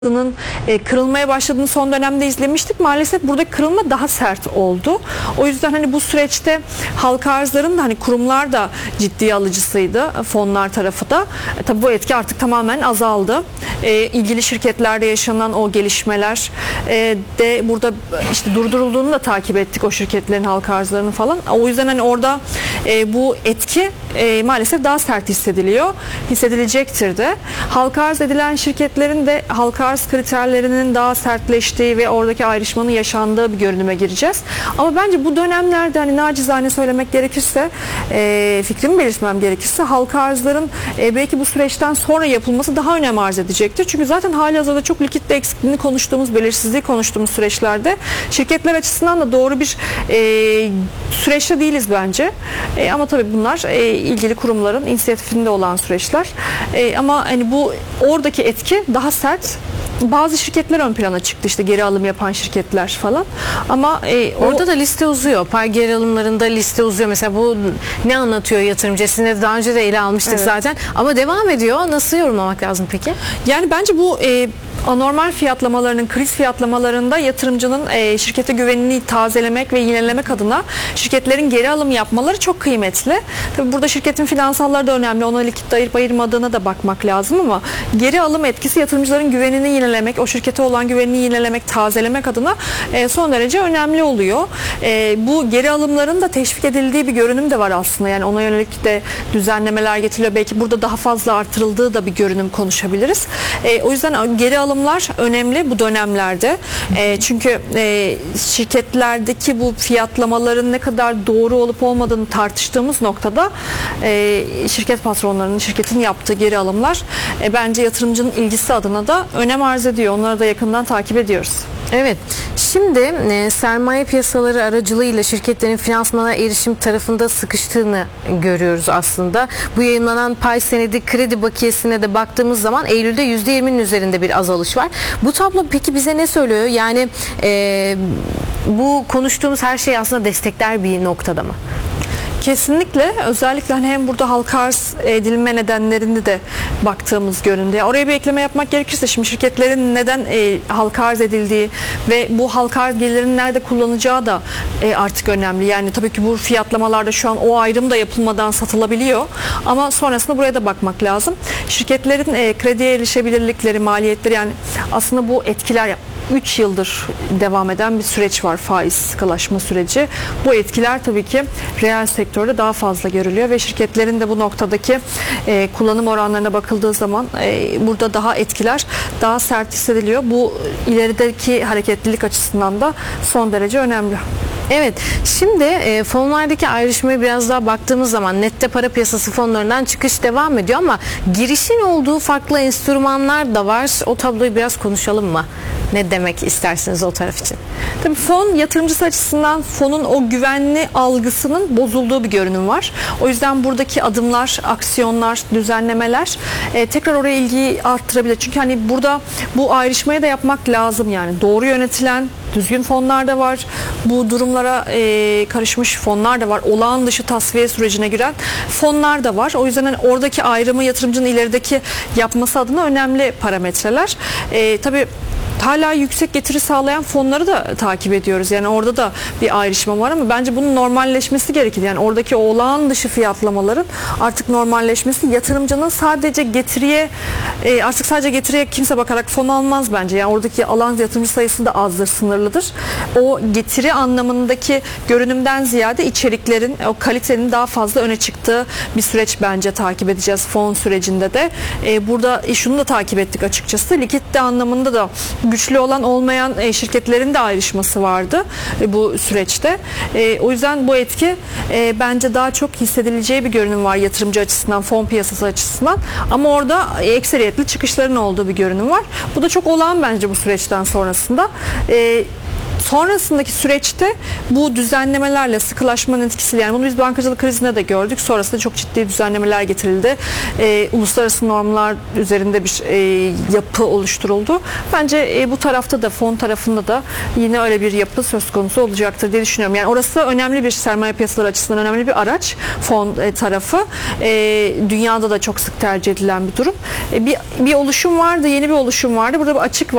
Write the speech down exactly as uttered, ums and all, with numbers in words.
E, kırılmaya başladığını son dönemde izlemiştik. Maalesef burada kırılma daha sert oldu. O yüzden hani bu süreçte halka arzların da hani kurumlar da ciddi alıcısıydı, fonlar tarafı da. E, tabii bu etki artık tamamen azaldı. E, ilgili şirketlerde yaşanan o gelişmeler e, de burada işte durdurulduğunu da takip ettik, o şirketlerin halka arzlarının falan. O yüzden hani orada e, bu etki e, maalesef daha sert hissediliyor. Hissedilecektir de. Halka arz edilen şirketlerin de halka arz kriterlerinin daha sertleştiği ve oradaki ayrışmanın yaşandığı bir görünüme gireceğiz. Ama bence bu dönemlerde hani nacizane söylemek gerekirse, e, fikrimi belirtmem gerekirse halka arzların e, belki bu süreçten sonra yapılması daha önem arz edecektir. Çünkü zaten halihazırda çok likitte eksikliğini konuştuğumuz, belirsizliği konuştuğumuz süreçlerde şirketler açısından da doğru bir e, süreçte değiliz bence. E, ama tabii bunlar e, ilgili kurumların inisiyatifinde olan süreçler. E, ama hani bu oradaki etki daha sert. Bazı şirketler ön plana çıktı, işte geri alım yapan şirketler falan. Ama e, orada o... da liste uzuyor. Pay geri alımlarında liste uzuyor. Mesela bu ne anlatıyor yatırımcı? Sizinle de daha önce de ele almıştık evet. zaten. Ama devam ediyor. Nasıl yorumlamak lazım peki? Yani bence bu e, anormal fiyatlamalarının, kriz fiyatlamalarında yatırımcının e, şirkete güvenini tazelemek ve yinelemek adına şirketlerin geri alım yapmaları çok kıymetli. Tabii burada şirketin finansalları da önemli. Ona likit ayırıp ayırmadığına da bakmak lazım ama geri alım etkisi yatırımcıların güvenini yinelemek, o şirkete olan güvenini yinelemek, tazelemek adına e, son derece önemli oluyor. E, bu geri alımların da teşvik edildiği bir görünüm de var aslında. Yani ona yönelik de düzenlemeler getiriliyor. Belki burada daha fazla artırıldığı da bir görünüm konuşabiliriz. E, o yüzden geri alımlar önemli bu dönemlerde. E, çünkü e, şirketlerdeki bu fiyatlamaların ne kadar doğru olup olmadığını tartıştığımız noktada e, şirket patronlarının, şirketin yaptığı geri alımlar e, bence yatırımcının ilgisi adına da önem arz ediyor. Onları da yakından takip ediyoruz. Evet. Şimdi e, sermaye piyasaları aracılığıyla şirketlerin finansmana erişim tarafında sıkıştığını görüyoruz aslında. Bu yayınlanan pay senedi kredi bakiyesine de baktığımız zaman Eylül'de yüzde yirminin üzerinde bir azalış var. Bu tablo peki bize ne söylüyor? Yani e, bu konuştuğumuz her şey aslında destekler bir noktada mı? Kesinlikle, özellikle hani hem burada halka arz edilme nedenlerini de baktığımız göründü. Oraya bir ekleme yapmak gerekirse şimdi şirketlerin neden e, halka arz edildiği ve bu halka arz gelirlerini nerede kullanacağı da e, artık önemli. Yani tabii ki bu fiyatlamalarda şu an o ayrım da yapılmadan satılabiliyor ama sonrasında buraya da bakmak lazım. Şirketlerin e, krediye erişebilirlikleri, maliyetleri, yani aslında bu etkiler üç yıldır devam eden bir süreç var, faiz sıkılaşma süreci. Bu etkiler tabii ki reel sektörde daha fazla görülüyor ve şirketlerin de bu noktadaki e, kullanım oranlarına bakıldığı zaman e, burada daha etkiler daha sert hissediliyor. Bu ilerideki hareketlilik açısından da son derece önemli. Evet, şimdi e, fonlardaki ayrışmaya biraz daha baktığımız zaman nette para piyasası fonlarından çıkış devam ediyor ama girişin olduğu farklı enstrümanlar da var. O tabloyu biraz konuşalım mı? Ne demek istersiniz o taraf için? Tabii fon yatırımcısı açısından fonun o güvenli algısının bozulduğu bir görünüm var. O yüzden buradaki adımlar, aksiyonlar, düzenlemeler e, tekrar oraya ilgiyi arttırabilir. Çünkü hani burada bu ayrışmayı da yapmak lazım yani. Doğru yönetilen, düzgün fonlar da var. Bu durumlara e, karışmış fonlar da var. Olağan dışı tasfiye sürecine giren fonlar da var. O yüzden hani oradaki ayrımı yatırımcının ilerideki yapması adına önemli parametreler. E, tabii hala yüksek getiri sağlayan fonları da takip ediyoruz. Yani orada da bir ayrışma var ama bence bunun normalleşmesi gerekir. Yani oradaki olağan dışı fiyatlamaların artık normalleşmesi, yatırımcının sadece getiriye e, artık sadece getiriye kimse bakarak fon almaz bence. Yani oradaki alan yatırımcı sayısı da azdır, sınırlıdır. O getiri anlamındaki görünümden ziyade içeriklerin, o kalitenin daha fazla öne çıktığı bir süreç bence takip edeceğiz fon sürecinde de. E, burada e, şunu da takip ettik açıkçası. Likitte anlamında da güçlü olan olmayan e, şirketlerin de ayrışması vardı e, bu süreçte. E, o yüzden bu etki e, bence daha çok hissedileceği bir görünüm var yatırımcı açısından, fon piyasası açısından. Ama orada e, ekseriyetli çıkışların olduğu bir görünüm var. Bu da çok olağan bence bu süreçten sonrasında. E, Sonrasındaki süreçte bu düzenlemelerle sıkılaşmanın etkisiyle, yani bunu biz bankacılık krizinde de gördük. Sonrasında çok ciddi düzenlemeler getirildi. E, uluslararası normlar üzerinde bir e, yapı oluşturuldu. Bence e, bu tarafta da, fon tarafında da yine öyle bir yapı söz konusu olacaktır diye düşünüyorum. Yani orası önemli bir sermaye piyasaları açısından önemli bir araç, fon e, tarafı. E, dünyada da çok sık tercih edilen bir durum. E, bir, bir oluşum vardı, yeni bir oluşum vardı. Burada bir açık var.